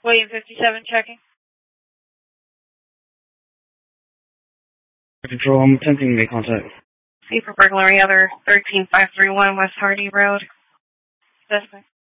William 57 checking. Control, I'm attempting to make contact. See for burglary, other 13531 West Hardy Road. Suspect.